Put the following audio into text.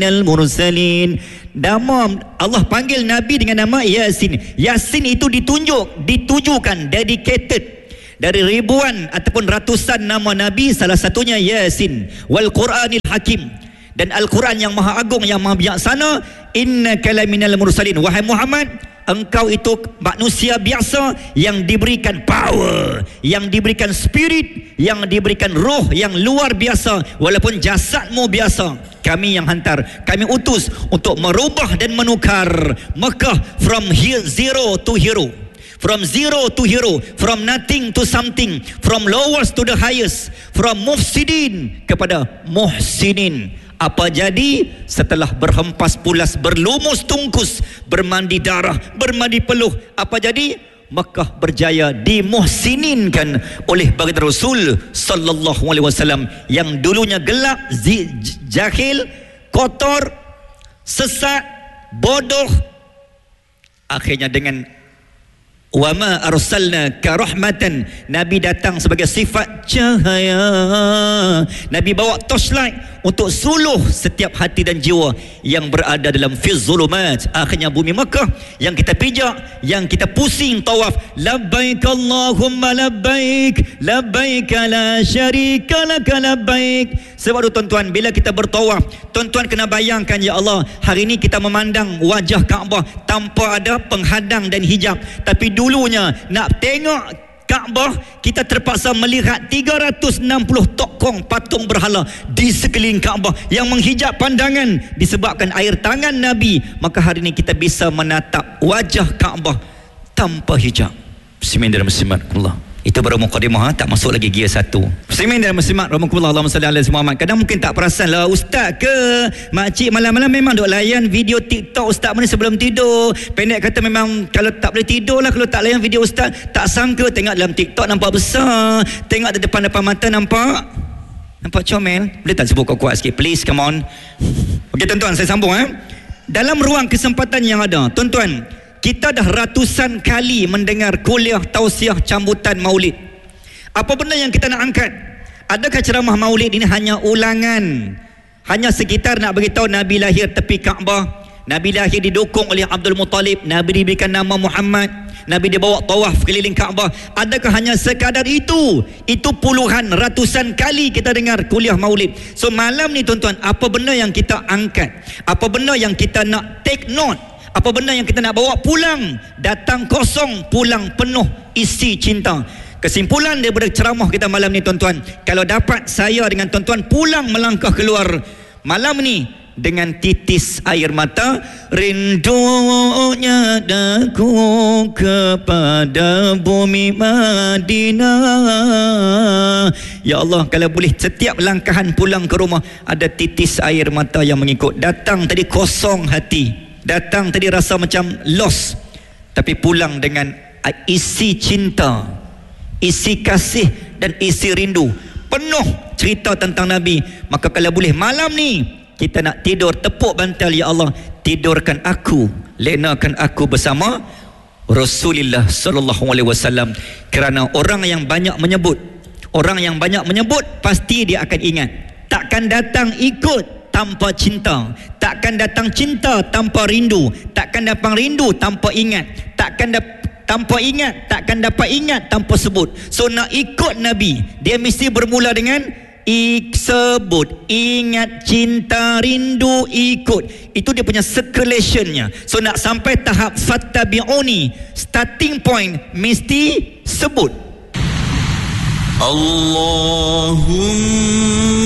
Al-Mursalin. Nama Allah panggil Nabi dengan nama Yasin. Yasin itu ditujukan, dedicated dari ribuan ataupun ratusan nama Nabi, salah satunya Yasin. Wal Quranil Hakim, dan Al-Quran yang maha agung, yang maha bijaksana. Innaka laminal mursalin, wahai Muhammad, engkau itu manusia biasa yang diberikan power, yang diberikan spirit, yang diberikan roh yang luar biasa. Walaupun jasadmu biasa, kami yang hantar, kami utus untuk merubah dan menukar Mekah from zero to hero, from zero to hero, from nothing to something, from lowest to the highest, from mufsidin kepada muhsinin. Apa jadi setelah berhempas pulas, berlumus tungkus, bermandi darah, bermandi peluh? Apa jadi? Mekah berjaya dimuhsininkan oleh baginda Rasul sallallahu alaihi wasallam yang dulunya gelap, jahil, kotor, sesat, bodoh. Akhirnya dengan wa ma arsalna ka rahmatan, Nabi datang sebagai sifat cahaya. Nabi bawa torchlight untuk suluh setiap hati dan jiwa yang berada dalam fizzulumat. Akhirnya bumi Mekah yang kita pijak, yang kita pusing tawaf, labbaik Allahumma labbaik, labbaik la syarika laka labbaik. Sebab itu tuan-tuan, bila kita bertawaf, tuan-tuan kena bayangkan, ya Allah, hari ini kita memandang wajah Kaabah tanpa ada penghadang dan hijab. Tapi dulunya nak tengok Kaabah, kita terpaksa melihat 360 tokong patung berhala di sekeliling Kaabah yang menghijab pandangan disebabkan air tangan Nabi. Maka hari ini kita bisa menatap wajah Kaabah tanpa hijab. Bismillahirrahmanirrahim. Itu baru mukadimah, tak masuk lagi gear 1. Muslimin dan muslimat rahimakumullah, Allahumma salli ala Muhammad. Kadang mungkin tak perasan lah, ustaz ke makcik malam-malam memang duk layan video TikTok ustaz ni sebelum tidur. Pendek kata memang kalau tak boleh tidur lah kalau tak layan video ustaz. Tak sangka tengok dalam TikTok nampak besar, tengok di depan-depan mata nampak comel. Boleh tak sebut kuat-kuat sikit please, come on. Okey tuan-tuan, saya sambung dalam ruang kesempatan yang ada, tuan-tuan, kita dah ratusan kali mendengar kuliah tausiah cambutan maulid. Apa benda yang kita nak angkat? Adakah ceramah maulid ini hanya ulangan, hanya sekitar nak beritahu Nabi lahir tepi Kaabah, Nabi lahir didukung oleh Abdul Muttalib, Nabi diberikan nama Muhammad, Nabi dibawa tawaf keliling Kaabah? Adakah hanya sekadar itu? Itu puluhan, ratusan kali kita dengar kuliah maulid. So malam ni tuan-tuan, apa benda yang kita angkat? Apa benda yang kita nak take note? Apa benda yang kita nak bawa pulang? Datang kosong, pulang penuh isi cinta. Kesimpulan daripada ceramah kita malam ni tuan-tuan, kalau dapat saya dengan tuan-tuan pulang melangkah keluar malam ni dengan titis air mata, rindunya daku kepada bumi Madinah. Ya Allah, kalau boleh setiap langkahan pulang ke rumah ada titis air mata yang mengikut. Datang tadi kosong hati, datang tadi rasa macam lost, tapi pulang dengan isi cinta, isi kasih dan isi rindu, penuh cerita tentang Nabi. Maka kalau boleh malam ni kita nak tidur, tepuk bantal, ya Allah, tidurkan aku, lenakan aku bersama Rasulullah sallallahu alaihi wasallam. Kerana orang yang banyak menyebut pasti dia akan ingat. Takkan datang ikut tanpa cinta, takkan datang cinta tanpa rindu, takkan datang rindu tanpa ingat, tanpa ingat takkan dapat ingat tanpa sebut. So nak ikut Nabi, dia mesti bermula dengan sebut, ingat, cinta, rindu, ikut. Itu dia punya circulationnya. So nak sampai tahap fattabi'uni, starting point mesti sebut. Allahumma